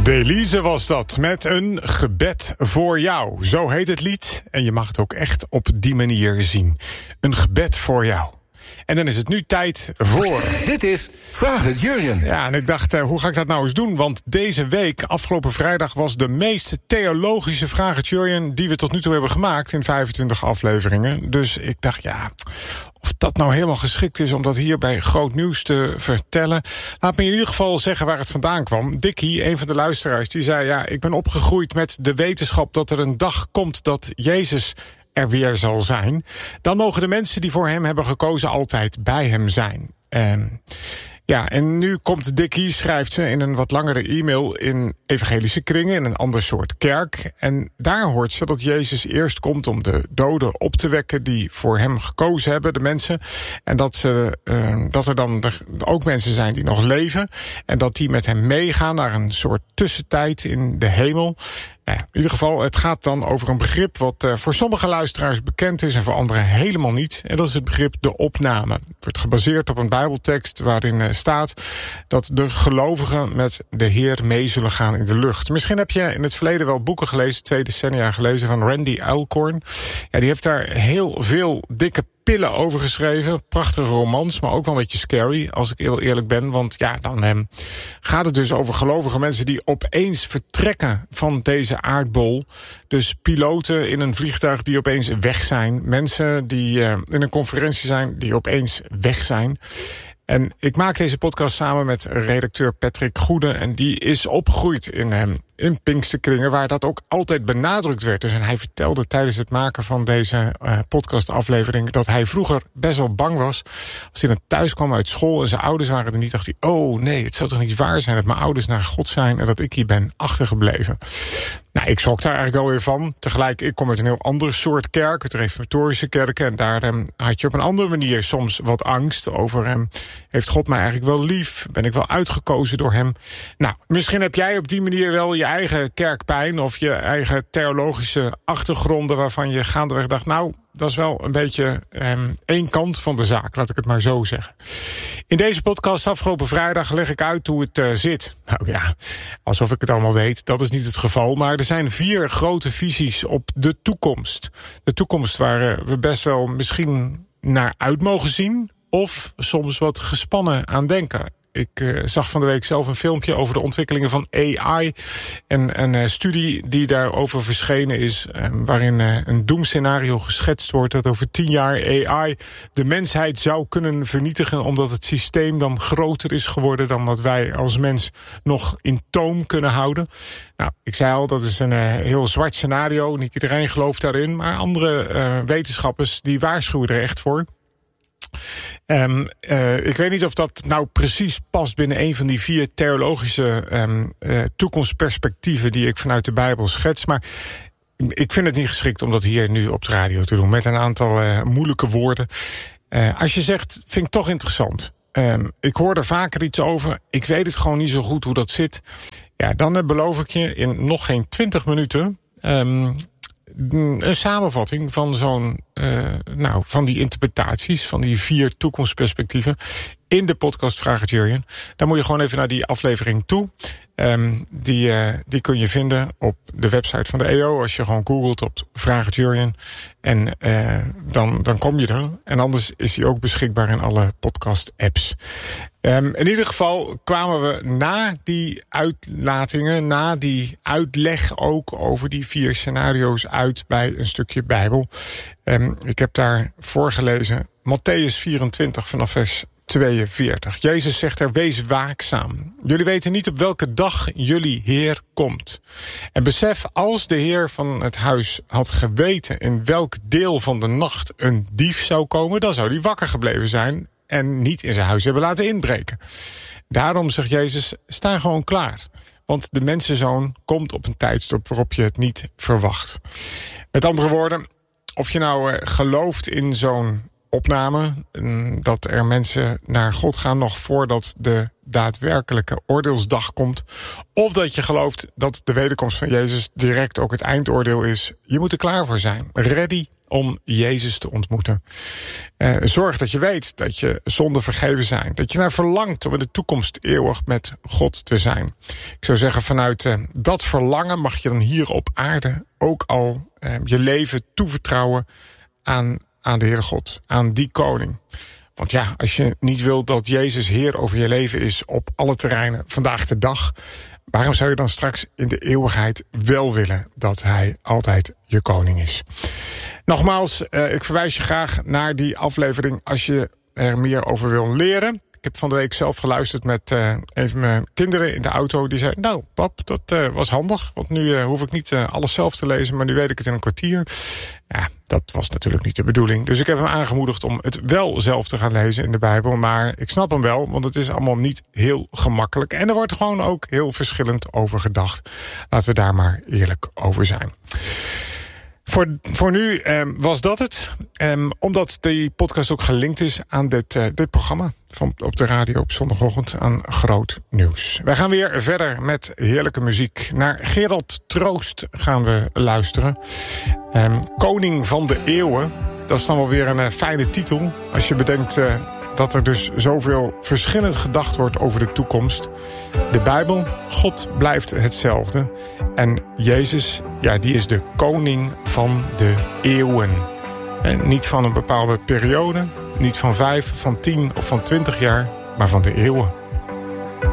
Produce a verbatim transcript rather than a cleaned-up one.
Delize was dat, met een gebed voor jou. Zo heet het lied en je mag het ook echt op die manier zien. Een gebed voor jou. En dan is het nu tijd voor... Dit is Vraag het Jurjen. Ja, en ik dacht, uh, hoe ga ik dat nou eens doen? Want deze week, afgelopen vrijdag, was de meest theologische Vraag het Jurjen die we tot nu toe hebben gemaakt in vijfentwintig afleveringen. Dus ik dacht, ja, of dat nou helemaal geschikt is om dat hier bij Groot Nieuws te vertellen. Laat me in ieder geval zeggen waar het vandaan kwam. Dickie, een van de luisteraars, die zei, ja, ik ben opgegroeid met de wetenschap dat er een dag komt dat Jezus er weer zal zijn. Dan mogen de mensen die voor hem hebben gekozen altijd bij hem zijn. En ja, en nu komt Dickie, schrijft ze in een wat langere e-mail in evangelische kringen, in een ander soort kerk. En daar hoort ze dat Jezus eerst komt om de doden op te wekken die voor hem gekozen hebben, de mensen. En dat, ze, uh, dat er dan ook mensen zijn die nog leven. En dat die met hem meegaan naar een soort tussentijd in de hemel. Nou ja, in ieder geval, het gaat dan over een begrip wat uh, voor sommige luisteraars bekend is en voor anderen helemaal niet. En dat is het begrip de opname. Het wordt gebaseerd op een Bijbeltekst waarin uh, staat dat de gelovigen met de Heer mee zullen gaan in de lucht. Misschien heb je in het verleden wel boeken gelezen, twee decennia gelezen, van Randy Alcorn. Ja, die heeft daar heel veel dikke pillen over geschreven. Prachtige romans, maar ook wel een beetje scary, als ik heel eerlijk ben. Want ja, dan eh, gaat het dus over gelovige mensen die opeens vertrekken van deze aardbol. Dus piloten in een vliegtuig die opeens weg zijn. Mensen die eh, in een conferentie zijn die opeens weg zijn. En ik maak deze podcast samen met redacteur Patrick Goede. En die is opgegroeid in, um, in Pinksterkringen, waar dat ook altijd benadrukt werd. Dus en hij vertelde tijdens het maken van deze uh, podcastaflevering dat hij vroeger best wel bang was als hij dan thuis kwam uit school en zijn ouders waren er niet. Dacht hij, oh nee, het zou toch niet waar zijn dat mijn ouders naar God zijn en dat ik hier ben achtergebleven. Nou, ik schrok daar eigenlijk wel weer van. Tegelijk, ik kom uit een heel ander soort kerk, het reformatorische kerken. En daar um, had je op een andere manier soms wat angst over hem. Heeft God mij eigenlijk wel lief? Ben ik wel uitgekozen door hem? Nou, misschien heb jij op die manier wel je eigen kerkpijn of je eigen theologische achtergronden waarvan je gaandeweg dacht, nou, dat is wel een beetje um, één kant van de zaak, laat ik het maar zo zeggen. In deze podcast afgelopen vrijdag leg ik uit hoe het uh, zit. Nou ja, alsof ik het allemaal weet, dat is niet het geval. Maar er zijn vier grote visies op de toekomst. De toekomst waar uh, we best wel misschien naar uit mogen zien of soms wat gespannen aan denken. Ik uh, zag van de week zelf een filmpje over de ontwikkelingen van A I. En een uh, studie die daarover verschenen is, uh, waarin uh, een doemscenario geschetst wordt dat over tien jaar A I de mensheid zou kunnen vernietigen, omdat het systeem dan groter is geworden dan wat wij als mens nog in toom kunnen houden. Nou, ik zei al, dat is een uh, heel zwart scenario. Niet iedereen gelooft daarin, maar andere uh, wetenschappers die waarschuwen er echt voor. Um, uh, ik weet niet of dat nou precies past binnen een van die vier theologische um, uh, toekomstperspectieven die ik vanuit de Bijbel schets, maar ik vind het niet geschikt om dat hier nu op de radio te doen met een aantal uh, moeilijke woorden. Uh, als je zegt, vind ik toch interessant. Um, ik hoor er vaker iets over, ik weet het gewoon niet zo goed hoe dat zit. Ja, dan uh, beloof ik je in nog geen twintig minuten Um, een samenvatting van zo'n, uh, nou, van die interpretaties, van die vier toekomstperspectieven in de podcast Vraag het Jurjen. Dan moet je gewoon even naar die aflevering toe. Um, die, uh, die kun je vinden op de website van de E O als je gewoon googelt op Vraag het Jurjen. En uh, dan, dan kom je er. En anders is die ook beschikbaar in alle podcast-apps. Um, in ieder geval kwamen we na die uitlatingen, na die uitleg ook over die vier scenario's uit bij een stukje Bijbel. Um, ik heb daar voorgelezen Mattheüs vierentwintig vanaf vers tweeënveertig. Jezus zegt er, wees waakzaam. Jullie weten niet op welke dag jullie Heer komt. En besef, als de Heer van het huis had geweten in welk deel van de nacht een dief zou komen, dan zou hij wakker gebleven zijn en niet in zijn huis hebben laten inbreken. Daarom zegt Jezus, sta gewoon klaar. Want de mensenzoon komt op een tijdstip waarop je het niet verwacht. Met andere woorden, of je nou uh, gelooft in zo'n opname, dat er mensen naar God gaan nog voordat de daadwerkelijke oordeelsdag komt, of dat je gelooft dat de wederkomst van Jezus direct ook het eindoordeel is, je moet er klaar voor zijn. Ready om Jezus te ontmoeten. Uh, zorg dat je weet dat je zonden vergeven zijn. Dat je naar verlangt om in de toekomst eeuwig met God te zijn. Ik zou zeggen, vanuit uh, dat verlangen mag je dan hier op aarde ook al uh, je leven toevertrouwen aan, aan de Heere God. Aan die koning. Want ja, als je niet wilt dat Jezus Heer over je leven is op alle terreinen vandaag de dag, waarom zou je dan straks in de eeuwigheid wel willen dat hij altijd je koning is? Nogmaals, uh, ik verwijs je graag naar die aflevering als je er meer over wil leren. Ik heb van de week zelf geluisterd met uh, een van mijn kinderen in de auto. Die zei, nou pap, dat uh, was handig. Want nu uh, hoef ik niet uh, alles zelf te lezen, maar nu weet ik het in een kwartier. Ja, dat was natuurlijk niet de bedoeling. Dus ik heb hem aangemoedigd om het wel zelf te gaan lezen in de Bijbel. Maar ik snap hem wel, want het is allemaal niet heel gemakkelijk. En er wordt gewoon ook heel verschillend over gedacht. Laten we daar maar eerlijk over zijn. Voor, voor nu eh, was dat het. Eh, omdat die podcast ook gelinkt is aan dit, uh, dit programma. Van, op de radio op zondagochtend aan Groot Nieuws. Wij gaan weer verder met heerlijke muziek. Naar Gerald Troost gaan we luisteren. Eh, Koning van de Eeuwen. Dat is dan wel weer een uh, fijne titel. Als je bedenkt uh, dat er dus zoveel verschillend gedacht wordt over de toekomst. De Bijbel, God blijft hetzelfde. En Jezus, ja, die is de koning van de eeuwen. En niet van een bepaalde periode, niet van vijf, van tien of van twintig jaar, maar van de eeuwen.